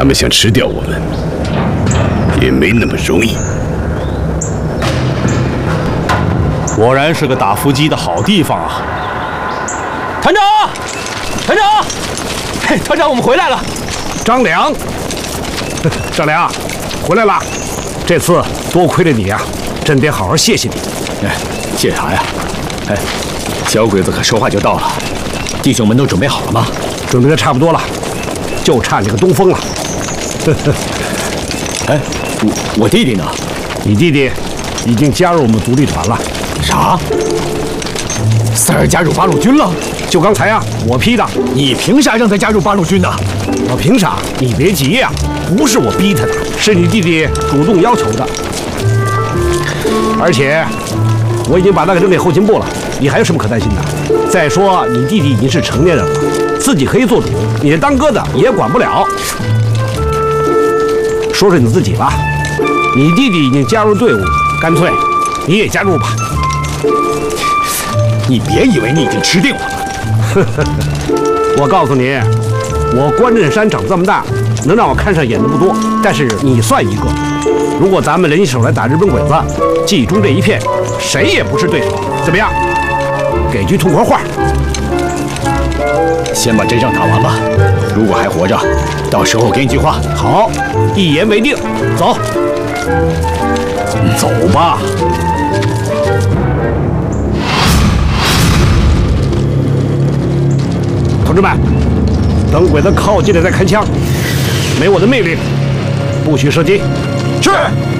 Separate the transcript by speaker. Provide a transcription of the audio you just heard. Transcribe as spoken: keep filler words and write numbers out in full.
Speaker 1: 他们想吃掉我们，也没那么容易。
Speaker 2: 果然是个打伏击的好地方啊！团长，团长，嘿，团长，我们回来了。
Speaker 3: 张良，张良，回来了。这次多亏了你呀、啊，朕得好好谢谢你。
Speaker 4: 哎，谢啥呀？哎，小鬼子可说话就到了。弟兄们都准备好了吗？
Speaker 3: 准备的差不多了，就差这个东风了。
Speaker 4: 哎，我我弟弟呢？
Speaker 3: 你弟弟已经加入我们独立团了。
Speaker 4: 啥？三儿加入八路军了？
Speaker 3: 就刚才啊，我批的。
Speaker 4: 你凭啥让他加入八路军呢？
Speaker 3: 我凭啥？你别急呀、啊，不是我逼他的，是你弟弟主动要求的。而且我已经把他给扔给后勤部了，你还有什么可担心的？再说你弟弟已经是成年人了，自己可以做主，你这当哥的也管不了。说说你自己吧，你弟弟已经加入队伍，干脆你也加入吧。
Speaker 4: 你别以为你已经吃定了。
Speaker 3: 我告诉你，我关震山长这么大，能让我看上眼的不多，但是你算一个。如果咱们联起手来打日本鬼子，冀中这一片谁也不是对手。怎么样？给句痛快话。
Speaker 4: 先把阵仗打完吧，如果还活着，到时候给你句话。
Speaker 3: 好，一言为定。走，
Speaker 4: 走吧。
Speaker 3: 同志们，等鬼子靠近了再开枪，没我的命令，不许射击。
Speaker 4: 是。